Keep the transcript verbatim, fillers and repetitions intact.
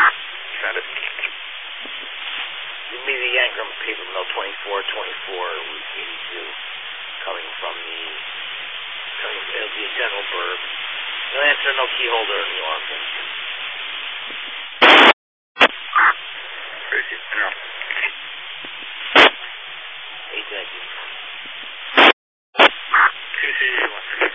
Send it. Give me the Ankrum paper mill twenty-four twenty-four, Route eighty-two, coming from the, coming, it'll be a general burb. No answer, no key holder, New Orleans. Crazy. No. Eight, thank you. Two, three, one, three.